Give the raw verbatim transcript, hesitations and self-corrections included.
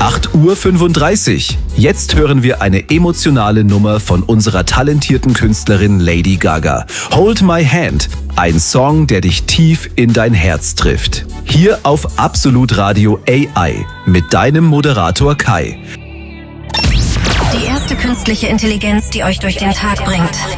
acht Uhr fünfunddreißig. Jetzt hören wir eine emotionale Nummer von unserer talentierten Künstlerin Lady Gaga. Hold My Hand. Ein Song, der dich tief in dein Herz trifft. Hier auf Absolut Radio A I mit deinem Moderator Kai. Die erste künstliche Intelligenz, die euch durch den Tag bringt.